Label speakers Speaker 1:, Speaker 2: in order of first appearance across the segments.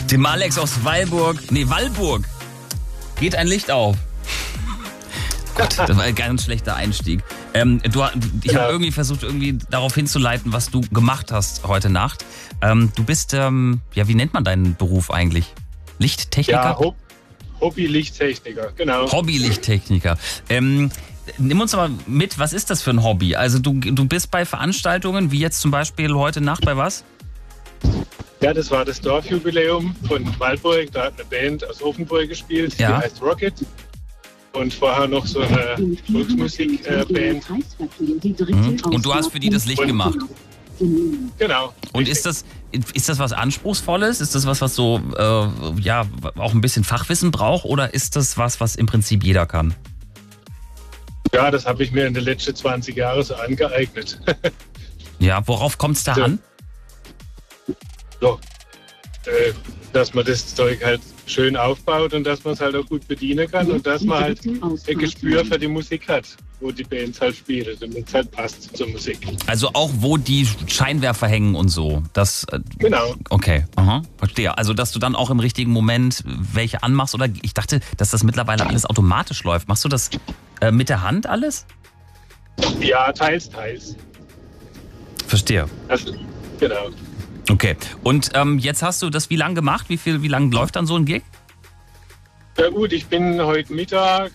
Speaker 1: Dem Alex aus Wallburg. Geht ein Licht auf. Gott, das war ein ganz schlechter Einstieg. Ich habe irgendwie versucht, darauf hinzuleiten, was du gemacht hast heute Nacht. Du bist, wie nennt man deinen Beruf eigentlich? Lichttechniker?
Speaker 2: Ja, Hobby-Lichttechniker, genau.
Speaker 1: Hobby-Lichttechniker. Nimm uns mal mit, was ist das für ein Hobby? Also du bist bei Veranstaltungen, wie jetzt zum Beispiel heute Nacht bei was?
Speaker 2: Ja, das war das Dorfjubiläum von Waldburg. Da hat eine Band aus Offenburg gespielt, die heißt Rocket. Und vorher noch so eine Volksmusikband.
Speaker 1: Und du hast für die das Licht gemacht?
Speaker 2: Genau.
Speaker 1: Und ist das was Anspruchsvolles? Ist das was so auch ein bisschen Fachwissen braucht? Oder ist das was im Prinzip jeder kann?
Speaker 2: Ja, das habe ich mir in den letzten 20 Jahren so angeeignet.
Speaker 1: Ja, worauf kommt es da an?
Speaker 2: So, dass man das Zeug halt schön aufbaut und dass man es halt auch gut bedienen kann und dass man halt ein Gespür für die Musik hat, wo die Bands halt spielen, damit es halt passt zur Musik.
Speaker 1: Also auch wo die Scheinwerfer hängen und so.
Speaker 2: Genau.
Speaker 1: Okay, verstehe. Also dass du dann auch im richtigen Moment welche anmachst oder ich dachte, dass das mittlerweile alles automatisch läuft. Machst du das mit der Hand alles?
Speaker 2: Ja, teils.
Speaker 1: Verstehe.
Speaker 2: Also, genau.
Speaker 1: Okay. Und jetzt hast du das wie lange gemacht? Wie lange läuft dann so ein Gig?
Speaker 2: Ja gut, ich bin heute Mittag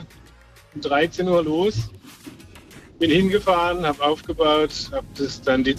Speaker 2: um 13 Uhr los. Bin hingefahren, habe aufgebaut, habe das dann die